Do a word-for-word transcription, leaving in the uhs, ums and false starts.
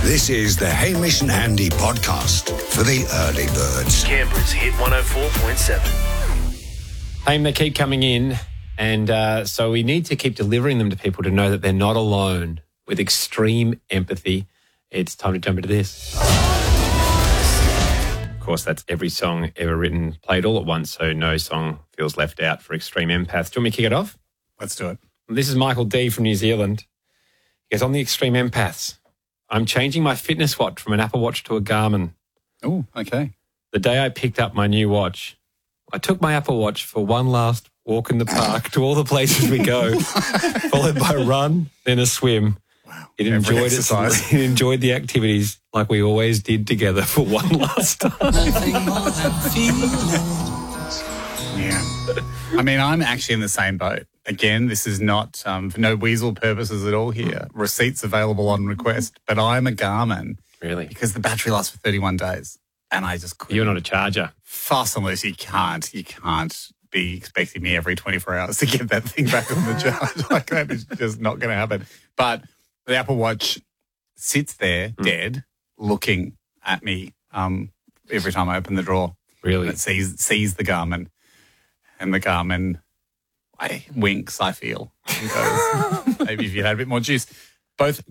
This is the Hamish and Andy podcast for the early birds. Canberra's Hit one oh four point seven. Hey, they keep coming in, and uh, so we need to keep delivering them to people to know that they're not alone. With extreme empathy, it's time to jump into this. Of course, that's every song ever written played all at once, so no song feels left out for extreme empaths. Do you want me to kick it off? Let's do it. This is Michael D from New Zealand. He goes, on the extreme empaths, I'm changing my fitness watch from an Apple Watch to a Garmin. Oh, okay. The day I picked up my new watch, I took my Apple Watch for one last walk in the park to all the places we go, followed by a run, then a swim. Wow. It Every enjoyed it. exercise. It enjoyed the activities like we always did together for one last time. Yeah. I mean, I'm actually in the same boat. Again, this is not um, for no weasel purposes at all here. Receipts available on request, but I'm a Garmin Really? because the battery lasts for thirty-one days, and I just couldn't. You're not a charger. Fast and loose. You can't. You can't be expecting me every twenty-four hours to get that thing back on the charge. Like that is just not going to happen. But the Apple Watch sits there Mm. dead, looking at me um, every time I open the drawer. Really? And it sees sees the Garmin, and the Garmin I winks, I feel, and goes, maybe if you had a bit more juice. Both